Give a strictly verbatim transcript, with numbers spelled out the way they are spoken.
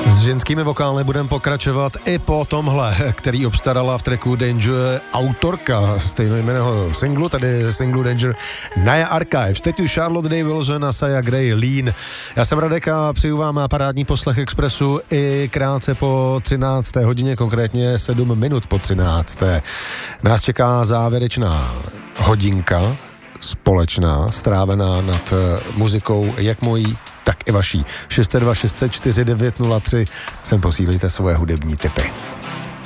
S ženskými vokály budeme pokračovat i po tomhle, který obstarala v tracku Danger autorka stejnojmenného singlu, tedy singlu Danger Naya Archives. Teď už Charlotte Day Wilson a Saya Gray Lean. Já jsem Radek a přeju vám parádní poslech Expressu i krátce po třinácté hodině, konkrétně sedm minut po třinácté. Nás čeká závěrečná hodinka společná, strávená nad muzikou jak mojí, tak i vaší. šest set dva šest set čtyři devět nula tři sem posílejte svoje hudební tipy.